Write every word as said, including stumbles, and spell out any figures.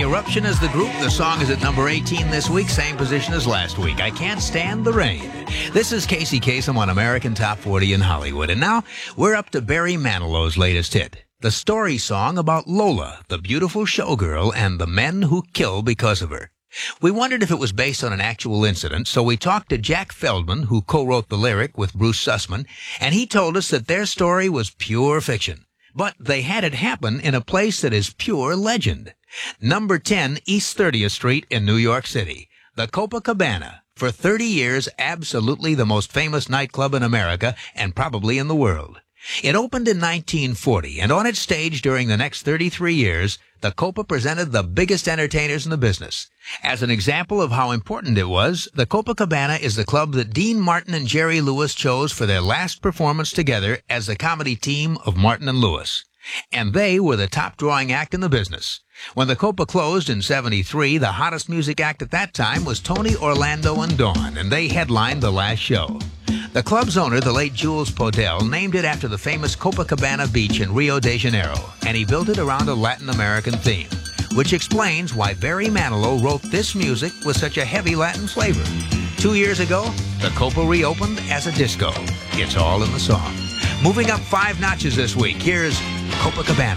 Eruption as the group. The song is at number eighteen this week, same position as last week. I Can't Stand the Rain. This is Casey Kasem on American Top forty in Hollywood. And now we're up to Barry Manilow's latest hit, the story song about Lola, the beautiful showgirl, and the men who kill because of her. We wondered if it was based on an actual incident, so we talked to Jack Feldman, who co-wrote the lyric with Bruce Sussman, and he told us that their story was pure fiction. But they had it happen in a place that is pure legend. Number ten, East thirtieth Street in New York City. The Copacabana. For thirty years, absolutely the most famous nightclub in America and probably in the world. It opened in nineteen forty, and on its stage during the next thirty-three years, the Copa presented the biggest entertainers in the business. As an example of how important it was, the Copacabana is the club that Dean Martin and Jerry Lewis chose for their last performance together as the comedy team of Martin and Lewis. And they were the top-drawing act in the business. When the Copa closed in seventy-three, the hottest music act at that time was Tony Orlando and Dawn, and they headlined the last show. The club's owner, the late Jules Podell, named it after the famous Copacabana beach in Rio de Janeiro, and he built it around a Latin American theme, which explains why Barry Manilow wrote this music with such a heavy Latin flavor. Two years ago, the Copa reopened as a disco. It's all in the song. Moving up five notches this week, here's Copacabana.